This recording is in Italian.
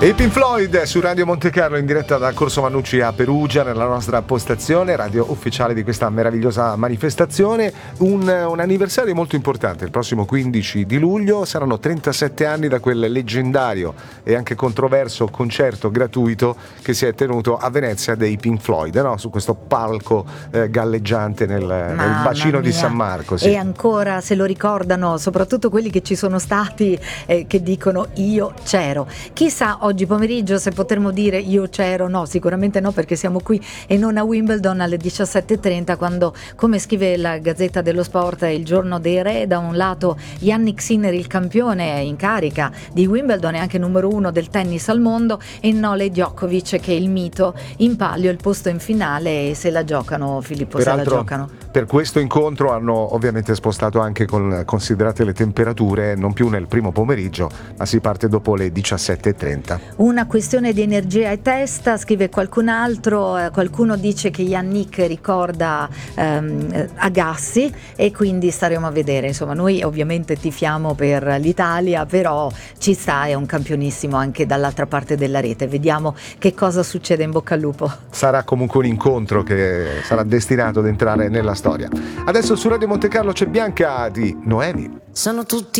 E i Pink Floyd su Radio Monte Carlo in diretta da Corso Mannucci a Perugia, nella nostra postazione radio ufficiale di questa meravigliosa manifestazione. Un anniversario molto importante, il prossimo 15 di luglio saranno 37 anni da quel leggendario e anche controverso concerto gratuito che si è tenuto a Venezia dei Pink Floyd, no? Su questo palco galleggiante nel bacino di San Marco. Sì. E ancora se lo ricordano soprattutto quelli che ci sono stati, che dicono io c'ero. Chissà oggi pomeriggio se potremo dire io c'ero. No, sicuramente no, perché siamo qui e non a Wimbledon alle 17:30, quando, come scrive la Gazzetta dello Sport, è il giorno dei re. Da un lato Jannik Sinner, il campione in carica di Wimbledon e anche numero 1 del tennis al mondo, e Nole Djokovic, che è il mito, in palio il posto in finale, e se la giocano, Filippo. Peraltro, se la giocano. Per questo incontro hanno ovviamente spostato anche, considerate le temperature, non più nel primo pomeriggio, ma si parte dopo le 17:30. Una questione di energia e testa, scrive qualcun altro. Qualcuno dice che Jannik ricorda Agassi, e quindi staremo a vedere. Insomma, noi ovviamente tifiamo per l'Italia, però ci sta, è un campionissimo anche dall'altra parte della rete. Vediamo che cosa succede. In bocca al lupo. Sarà comunque un incontro che sarà destinato ad entrare nella storia. Adesso su Radio Monte Carlo c'è Bianca di Noemi. Sono tutti